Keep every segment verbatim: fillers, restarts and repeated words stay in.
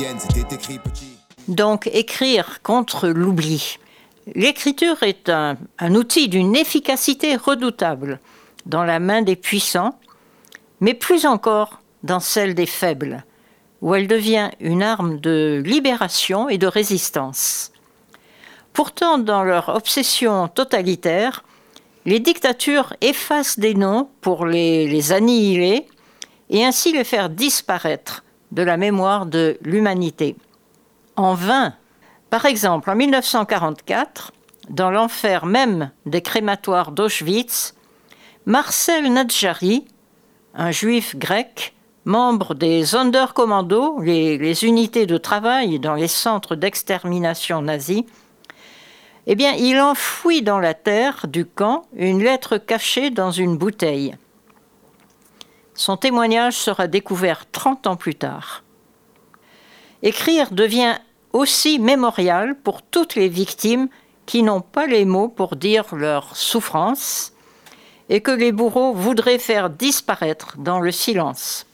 quotidienne, c'était écrit petit. Donc, écrire contre l'oubli. L'écriture est un, un outil d'une efficacité redoutable dans la main des puissants, mais plus encore dans celle des faibles, où elle devient une arme de libération et de résistance. Pourtant, dans leur obsession totalitaire, les dictatures effacent des noms pour les, les annihiler et ainsi les faire disparaître de la mémoire de l'humanité. En vain. Par exemple, en mille neuf cent quarante-quatre, dans l'enfer même des crématoires d'Auschwitz, Marcel Nadjari, un juif grec, membre des Sonderkommando, les, les unités de travail dans les centres d'extermination nazis, eh bien, il enfouit dans la terre du camp une lettre cachée dans une bouteille. Son témoignage sera découvert trente ans plus tard. Écrire devient aussi mémorial pour toutes les victimes qui n'ont pas les mots pour dire leur souffrance et que les bourreaux voudraient faire disparaître dans le silence.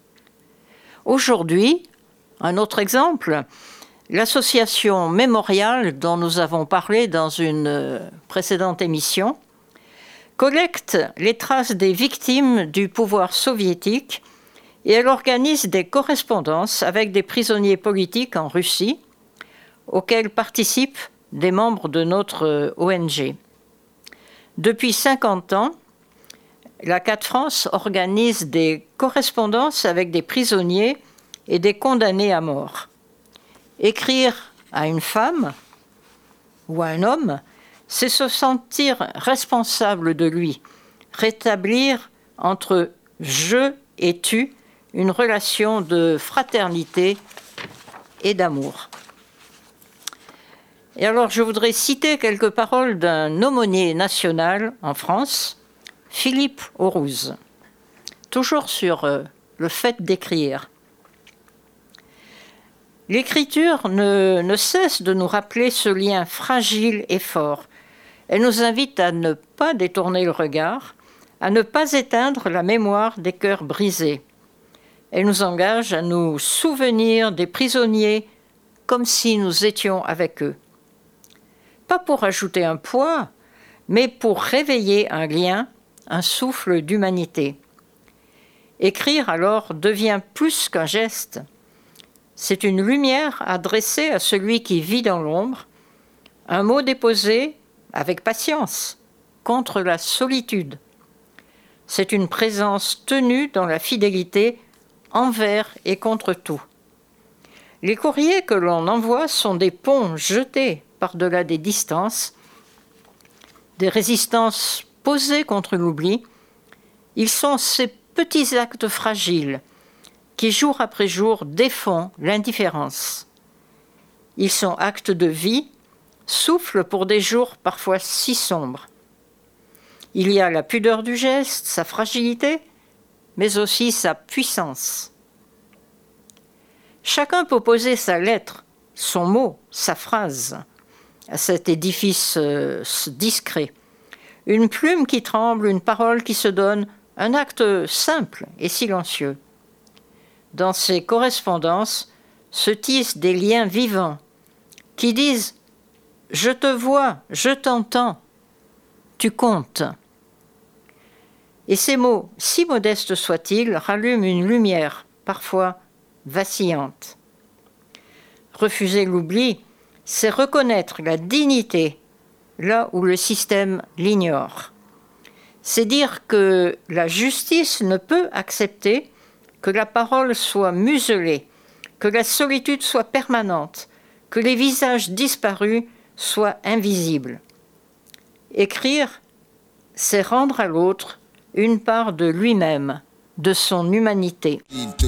Aujourd'hui, un autre exemple, l'association Mémorial, dont nous avons parlé dans une précédente émission, collecte les traces des victimes du pouvoir soviétique et elle organise des correspondances avec des prisonniers politiques en Russie, auxquels participent des membres de notre O N G. Depuis cinquante ans, la C A T France organise des correspondances avec des prisonniers et des condamnés à mort. Écrire à une femme ou à un homme, c'est se sentir responsable de lui, rétablir entre je et tu une relation de fraternité et d'amour. Et alors, je voudrais citer quelques paroles d'un aumônier national en France, Philippe Aurouz, toujours sur euh, le fait d'écrire. L'écriture ne, ne cesse de nous rappeler ce lien fragile et fort. Elle nous invite à ne pas détourner le regard, à ne pas éteindre la mémoire des cœurs brisés. Elle nous engage à nous souvenir des prisonniers comme si nous étions avec eux. Pas pour ajouter un poids, mais pour réveiller un lien, un souffle d'humanité. Écrire alors devient plus qu'un geste. C'est une lumière adressée à celui qui vit dans l'ombre, un mot déposé avec patience contre la solitude. C'est une présence tenue dans la fidélité envers et contre tout. Les courriers que l'on envoie sont des ponts jetés par-delà des distances, des résistances posées contre l'oubli. Ils sont ces petits actes fragiles qui, jour après jour, défont l'indifférence. Ils sont actes de vie, souffle pour des jours parfois si sombres. Il y a la pudeur du geste, sa fragilité, mais aussi sa puissance. Chacun peut poser sa lettre, son mot, sa phrase à cet édifice euh, discret. Une plume qui tremble, une parole qui se donne, un acte simple et silencieux. Dans ces correspondances se tissent des liens vivants qui disent « Je te vois, je t'entends, tu comptes ». Et ces mots, si modestes soient-ils, rallument une lumière, parfois vacillante. Refuser l'oubli, c'est reconnaître la dignité là où le système l'ignore. C'est dire que la justice ne peut accepter que la parole soit muselée, que la solitude soit permanente, que les visages disparus soient invisibles. Écrire, c'est rendre à l'autre une part de lui-même, de son humanité.